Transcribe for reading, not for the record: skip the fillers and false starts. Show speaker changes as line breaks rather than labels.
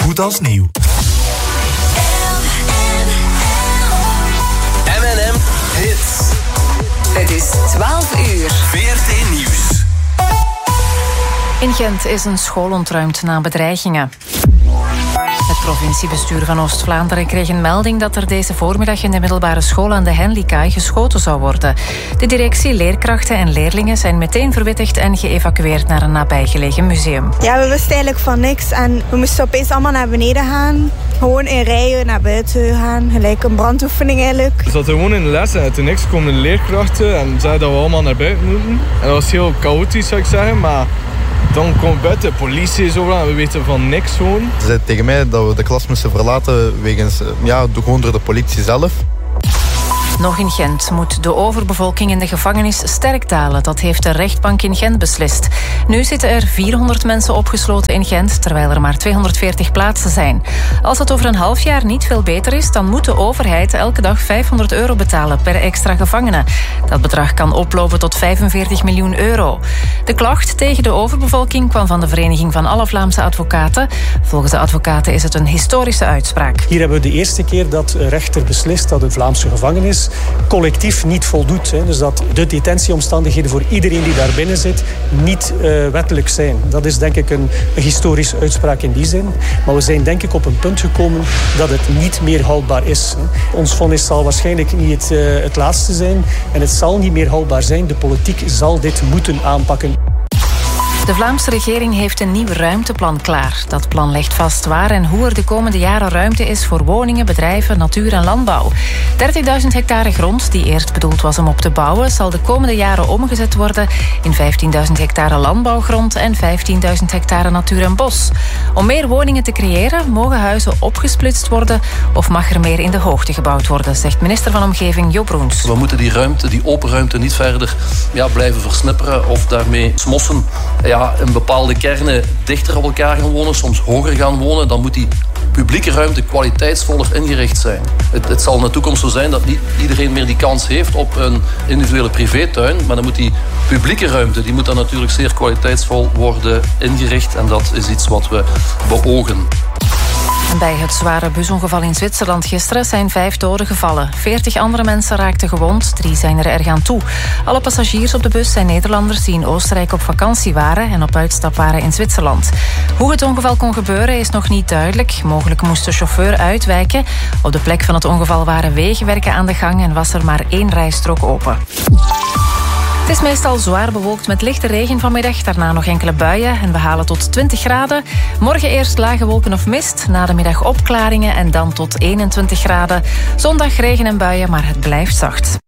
goed als nieuw.
M&M Hits.
Het is 12 uur.
VRT Nieuws.
In Gent is een school ontruimd na bedreigingen. Het provinciebestuur van Oost-Vlaanderen kreeg een melding dat er deze voormiddag in de middelbare school aan de Henlikaai geschoten zou worden. De directie, leerkrachten en leerlingen zijn meteen verwittigd en geëvacueerd naar een nabijgelegen museum.
Ja, we wisten eigenlijk van niks en we moesten opeens allemaal naar beneden gaan. Gewoon in rijen naar buiten gaan, gelijk een brandoefening eigenlijk.
We zaten gewoon in de les en toen niks komen de leerkrachten en zeiden dat we allemaal naar buiten moeten. En dat was heel chaotisch, zou ik zeggen, maar dan komt buiten, de politie is overal en we weten van niks gewoon.
Ze zeiden tegen mij dat we de klas moesten verlaten wegens, gewoon door de politie zelf.
Nog in Gent moet de overbevolking in de gevangenis sterk dalen. Dat heeft de rechtbank in Gent beslist. Nu zitten er 400 mensen opgesloten in Gent, terwijl er maar 240 plaatsen zijn. Als het over een half jaar niet veel beter is, dan moet de overheid elke dag €500 betalen per extra gevangene. Dat bedrag kan oplopen tot €45 miljoen. De klacht tegen de overbevolking kwam van de Vereniging van alle Vlaamse Advocaten. Volgens de advocaten is het een historische uitspraak.
Hier hebben we de eerste keer dat de rechter beslist dat een Vlaamse gevangenis collectief niet voldoet. Dus dat de detentieomstandigheden voor iedereen die daar binnen zit niet wettelijk zijn. Dat is denk ik een historische uitspraak in die zin. Maar we zijn denk ik op een punt gekomen dat het niet meer houdbaar is. Ons vonnis zal waarschijnlijk niet het laatste zijn. En het zal niet meer houdbaar zijn. De politiek zal dit moeten aanpakken.
De Vlaamse regering heeft een nieuw ruimteplan klaar. Dat plan legt vast waar en hoe er de komende jaren ruimte is voor woningen, bedrijven, natuur en landbouw. 30.000 hectare grond, die eerst bedoeld was om op te bouwen, zal de komende jaren omgezet worden in 15.000 hectare landbouwgrond en 15.000 hectare natuur en bos. Om meer woningen te creëren, mogen huizen opgesplitst worden of mag er meer in de hoogte gebouwd worden, zegt minister van Omgeving Jo Broens.
We moeten die ruimte, die open ruimte, niet verder blijven versnipperen of daarmee smossen. In bepaalde kernen dichter op elkaar gaan wonen, soms hoger gaan wonen, dan moet die publieke ruimte kwaliteitsvoller ingericht zijn. Het zal in de toekomst zo zijn dat niet iedereen meer die kans heeft op een individuele privétuin, maar dan moet die publieke ruimte, die moet dan natuurlijk zeer kwaliteitsvol worden ingericht en dat is iets wat we beogen.
Bij het zware busongeval in Zwitserland gisteren zijn 5 doden gevallen. 40 andere mensen raakten gewond, 3 zijn er erg aan toe. Alle passagiers op de bus zijn Nederlanders die in Oostenrijk op vakantie waren en op uitstap waren in Zwitserland. Hoe het ongeval kon gebeuren is nog niet duidelijk. Mogelijk moest de chauffeur uitwijken. Op de plek van het ongeval waren wegenwerken aan de gang en was er maar 1 rijstrook open. Het is meestal zwaar bewolkt met lichte regen vanmiddag. Daarna nog enkele buien en we halen tot 20 graden. Morgen eerst lage wolken of mist. Na de middag opklaringen en dan tot 21 graden. Zondag regen en buien, maar het blijft zacht.